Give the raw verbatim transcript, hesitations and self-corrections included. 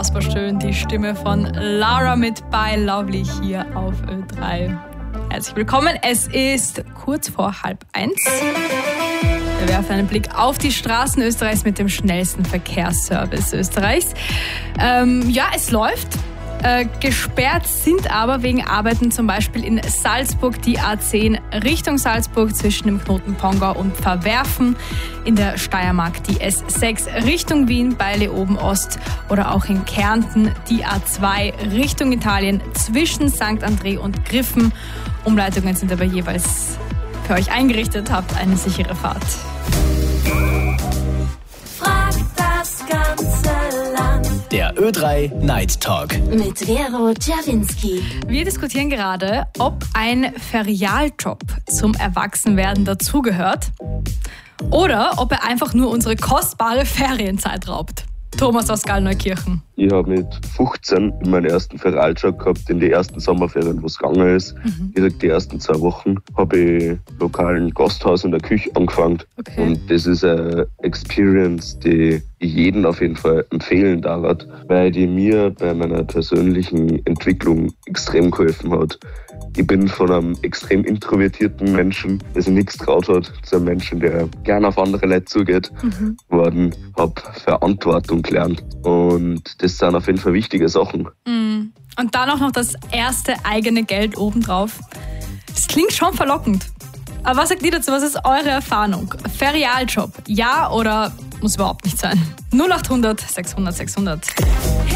unfassbar schön. Die Stimme von Lara mit By Lovely hier auf Ö drei. Herzlich willkommen. Es ist kurz vor halb eins. Wir werfen einen Blick auf die Straßen Österreichs mit dem schnellsten Verkehrsservice Österreichs. Ähm, ja, es läuft. Äh, gesperrt sind aber wegen Arbeiten zum Beispiel in Salzburg die A zehn Richtung Salzburg zwischen dem Knoten Pongau und Verwerfen, in der Steiermark die S sechs Richtung Wien bei Leoben Ost oder auch in Kärnten die A zwei Richtung Italien zwischen Sankt André und Griffen. Umleitungen sind aber jeweils für euch eingerichtet. Habt eine sichere Fahrt. Frag das ganze Land. Der Ö drei Night Talk. Mit Vero Czerwinski. Wir diskutieren gerade, ob ein Ferialjob zum Erwachsenwerden dazugehört oder ob er einfach nur unsere kostbare Ferienzeit raubt. Thomas aus Gallneukirchen. Ich habe mit fünfzehn meinen ersten Ferialjob gehabt, in die ersten Sommerferien, wo es gegangen ist. Mhm. Ich sag, die ersten zwei Wochen habe ich lokalen Gasthaus in der Küche angefangen. Okay. Und das ist eine Experience, die ich jedem auf jeden Fall empfehlen darf, weil die mir bei meiner persönlichen Entwicklung extrem geholfen hat. Ich bin von einem extrem introvertierten Menschen, der sich nichts traut hat, zu einem Menschen, der gerne auf andere Leute zugeht, mhm. worden, habe Verantwortung gelernt. Und das sind auf jeden Fall wichtige Sachen. Mhm. Und dann auch noch das erste eigene Geld obendrauf. Das klingt schon verlockend. Aber was sagt ihr dazu? Was ist eure Erfahrung? Ferialjob, ja oder muss überhaupt nicht sein? null acht hundert sechshundert sechshundert.